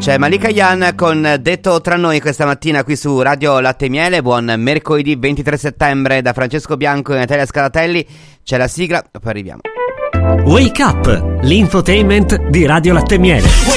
C'è Malika Yan con Detto tra noi questa mattina qui su Radio Latte e Miele. Buon mercoledì 23 settembre da Francesco Bianco e Natalia Scaratelli. C'è la sigla, poi arriviamo. Wake Up, l'infotainment di Radio Latte e Miele.